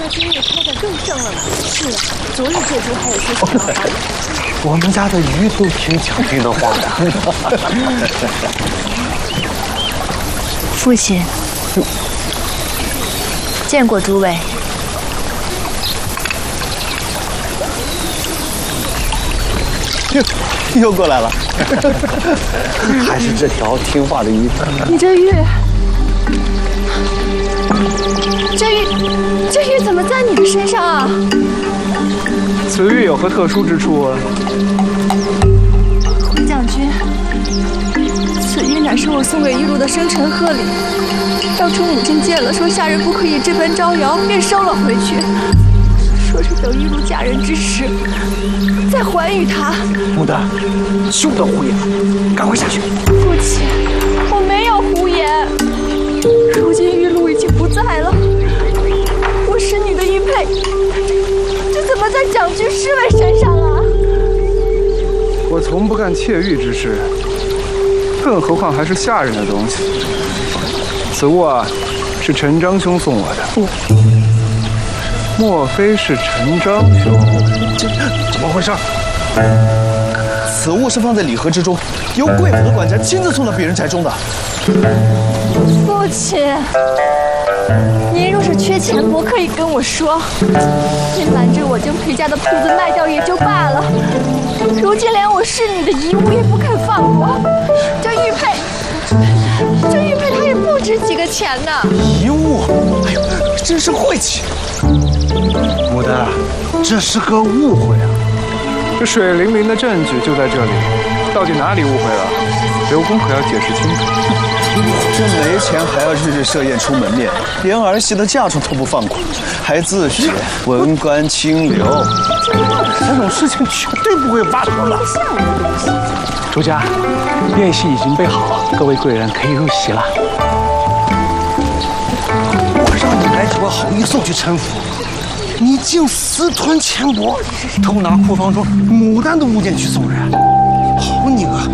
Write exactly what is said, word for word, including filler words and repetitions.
那今日开的更盛了呢。是啊，昨日这株还有些小麻烦。 我们家的鱼都听将军的话的。 父亲，见过诸位。 又又过来了，还是这条听话的鱼。 你这玉，这玉，这玉怎么在你的身上啊？ 此玉有何特殊之处啊？ 回将军，此玉乃是我送给玉露的生辰贺礼。当初母亲见了，说下人不可以这般招摇，便收了回去。说是等玉露嫁人之时，再还与她。 牡丹，休得胡言，赶快下去。 父亲，我没有胡言。如今玉露已经不在了，我是你的玉佩，这这怎么在将军侍卫身上啊？ 我从不干窃玉之事，更何况还是下人的东西。此物啊，是陈章兄送我的。不，莫非是陈章兄？ 这怎么回事？此物是放在礼盒之中，由贵府的管家亲自送到别人宅中的。 父亲，您若是缺钱帛，可以跟我说，您瞒着我将裴家的铺子卖掉也就罢了，如今连我是你的遗物也不肯放过。这玉佩，这玉佩它也不值几个钱呢。 遗物，哎呦，真是晦气！ 牡丹，这是个误会啊！ 这水灵灵的证据就在这里，到底哪里误会了？刘公可要解释清楚。 这没钱还要日日设宴出门面，连儿媳的嫁妆都不放过，还自诩文官清流， 这种事情绝对不会发生的。周家，宴席已经备好，各位贵人可以入席了。我让你来得好意送去陈府，你竟私吞钱帛，偷拿库房中牡丹的物件去送人，好你个！